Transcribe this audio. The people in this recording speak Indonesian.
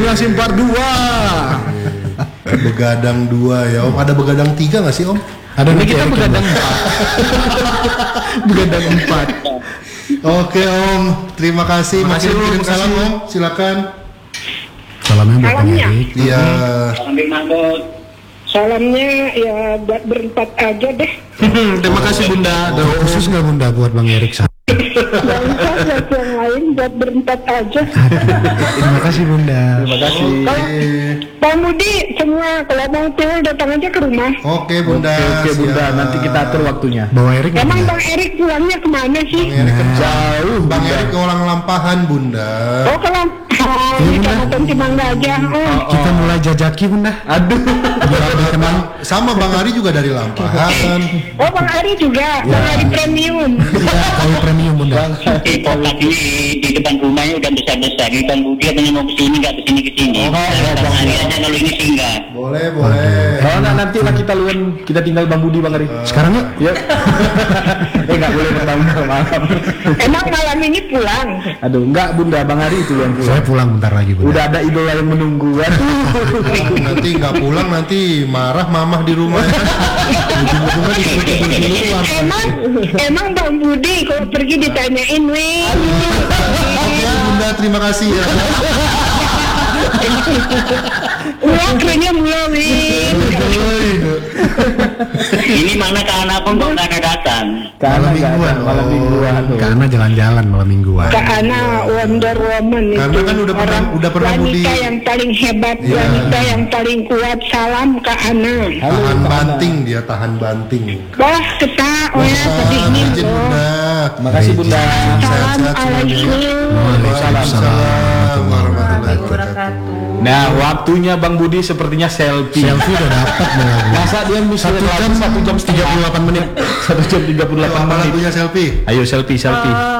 ngasih 42. Begadang 2 ya Om. Ada begadang 3 nggak sih Om? Ada nih kita begadang 4. Begadang 4. Oke Om, terima kasih. Masih kirim salam Om, silakan. Salamnya buat Bang Salamnya. Erik. Iya. Salamnya ya buat berempat aja deh. Terima kasih Bunda. Doa khusus nggak Bunda buat Bang Erik? Gak usah buat yang lain, buat berempat aja. Terima kasih Bunda. Terima kasih. Pak Budi, semua kalau mau tidur datang aja ke rumah. Oke Bunda. Oke Bunda, siap. nanti kita atur waktunya. Bawa Erik nggak, Emang Bunda? Bang Erik pulangnya kemana sih? Bang Erik kerja. Jauh. Bang Erik ke Ulang Lampahan Bunda. Oh kalau di Kecamatan Cimangga aja. Oh. Kita mulai jajaki Bunda. Aduh. Biar lebih kenal. Sama Bang Ari juga dari Lampahan. Oh Bang Ari juga, Bang Ari Premium. Iya, kami premium Bunda. Di kota di depan rumahnya udah besar-besar. Di Bang Budi katanya mau kesini nggak kesini. Bang Ari aja kalau ini singgah. Boleh, boleh. Oh, nah nanti lah kita luan, kita tinggal Bang Budi Bang Ari. Sekarang yuk. Ya. Nggak boleh pertama malam. Emang malam ini pulang? Aduh, enggak Bunda, Bang Ari itu yang Saya pulang. pulang bentar lagi Bunda. Udah ada idola yang menunggu. Aduh. Nanti nggak pulang, nanti marah mamah di rumah. Ujung-ujungnya disuruh tidur di luar. Emang Bang Budi kalau pergi ditanyain weh. Oke Bunda, terima kasih ya. Wah kerennya mula weh. Ini mana kawan aku kok nggak datang. Karena nggak ada mingguan. malam mingguan. Karena jalan-jalan malam mingguan. Kak Ana Wonder Woman itu. Karena kan udah pernah wanita Budi. yang paling hebat, Iya. wanita yang paling kuat. Salam Kak Ana. Halo, Tahan Kak Ana. banting dia, tahan banting. Wah kita, oh ya sedih nih Izin loh. Bunda. Makasih Bunda. Assalamualaikum. Waalaikumsalam warahmatullahi wabarakatuh. Nah, waktunya Bang Budi sepertinya selfie. Selfie udah dapat Bang. Masa dia bisa 1 jam 38 menit. 1 jam 38 Apa menit. lagunya selfie? Ayo selfie.